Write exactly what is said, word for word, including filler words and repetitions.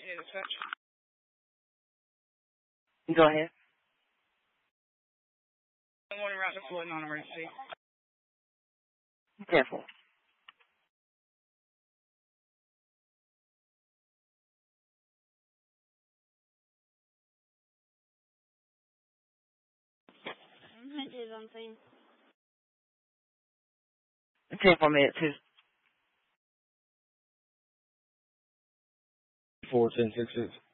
Yeah, dispatch. Go ahead. Good morning, route to Floyd, non-emergency. Careful. It is on scene. ten four minutes. Two. Four ten six six.